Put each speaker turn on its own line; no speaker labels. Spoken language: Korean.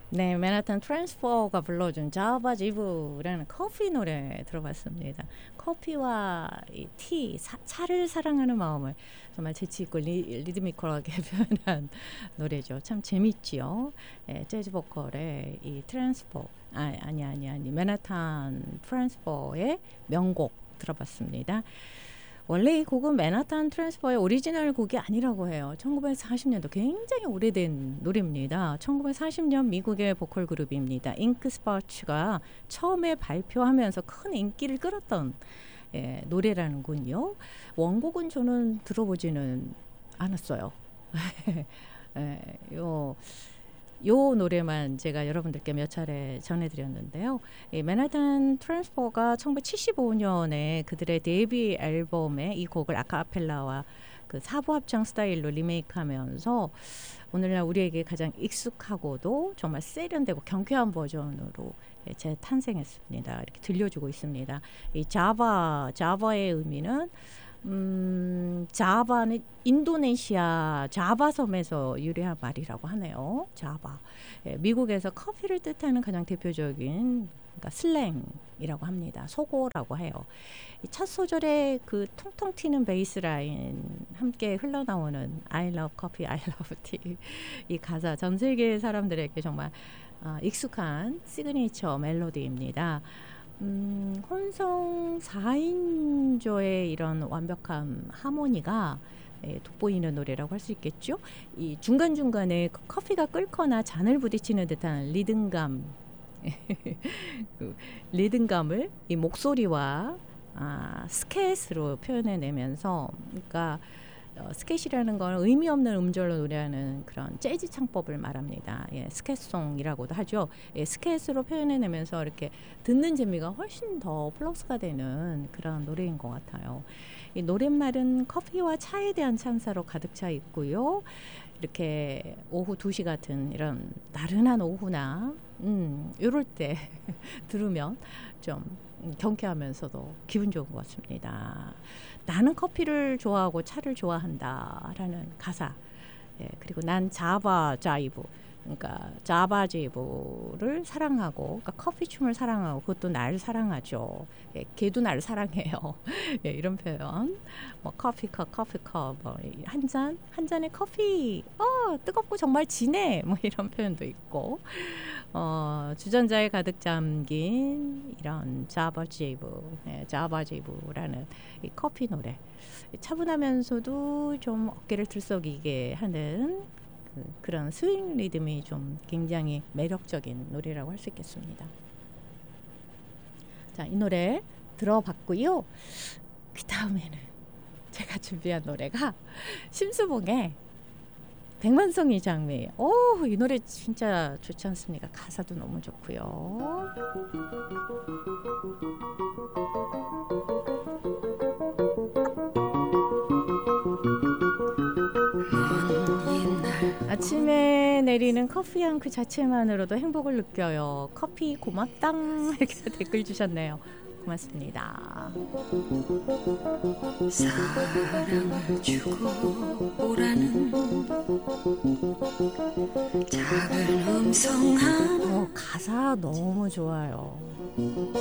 네, 맨하탄 트랜스포가 불러준 자바 지브라는 커피 노래 들어봤습니다. 커피와 이 티, 차를 사랑하는 마음을 정말 재치 있고 리드미컬하게 표현한 노래죠. 참 재밌지요. 예, 재즈 보컬의 이 트랜스포, 아니, 맨하탄 트랜스포의 명곡 들어봤습니다. 원래 이 곡은 맨하탄 트랜스퍼의 오리지널 곡이 아니라고 해요. 1940년도 굉장히 오래된 노래입니다. 1940년 미국의 보컬 그룹입니다. 잉크 스파츠가 처음에 발표하면서 큰 인기를 끌었던 노래라는군요. 원곡은 저는 들어보지는 않았어요. 요 노래만 제가 여러분들께 몇 차례 전해드렸는데요. 이 맨하탄 트랜스퍼가 1975년에 그들의 데뷔 앨범에 이 곡을 아카펠라와 그 사부 합창 스타일로 리메이크하면서 오늘날 우리에게 가장 익숙하고도 정말 세련되고 경쾌한 버전으로 재탄생했습니다. 이렇게 들려주고 있습니다. 이 자바의 의미는 자바는 인도네시아 자바 섬에서 유래한 말이라고 하네요. 자바. 미국에서 커피를 뜻하는 가장 대표적인 그러니까 슬랭이라고 합니다. 속어라고 해요. 첫 소절에 그 통통 튀는 베이스 라인 함께 흘러나오는 I love coffee, I love tea. 이 가사 전 세계 사람들에게 정말 익숙한 시그니처 멜로디입니다. 혼성 4인조의 이런 완벽한 하모니가 돋보이는 노래라고 할 수 있겠죠. 이 중간중간에 커피가 끓거나 잔을 부딪히는 듯한 리듬감 그 리듬감을 이 목소리와 스캣으로 표현해내면서 그러니까 스캣이라는 건 의미 없는 음절로 노래하는 그런 재즈 창법을 말합니다. 스캣송이라고도 하죠. 스캣으로 표현해내면서 이렇게 듣는 재미가 훨씬 더 플러스가 되는 그런 노래인 것 같아요. 이 노랫말은 커피와 차에 대한 찬사로 가득 차 있고요. 이렇게 오후 2시 같은 이런 나른한 오후나 이럴 때 들으면 좀 경쾌하면서도 기분 좋은 것 같습니다. 나는 커피를 좋아하고 차를 좋아한다라는 가사. 그리고 난 자바자이브, 그러니까 자바제이브를 사랑하고, 그러니까 커피춤을 사랑하고 그것도 날 사랑하죠. 걔도 날 사랑해요. 이런 표현. 뭐 커피컵, 뭐 한 잔의 커피, 뜨겁고 정말 진해. 뭐 이런 표현도 있고. 주전자에 가득 잠긴 이런 자바제이브라는 이 커피 노래. 차분하면서도 좀 어깨를 들썩이게 하는 그런 스윙 리듬이 좀 굉장히 매력적인 노래라고 할 수 있겠습니다. 자, 이 노래 들어봤고요. 그 다음에는 제가 준비한 노래가 심수봉의 백만송이 장미. 이 노래 진짜 좋지 않습니까? 가사도 너무 좋고요. 아침에 내리는 커피향 그 자체만으로도 행복을 느껴요. 커피 고맙당 이렇게 댓글 주셨네요. 고맙습니다.
사랑을 주고 오라는 작은 음성 하나.
가사 너무 좋아요.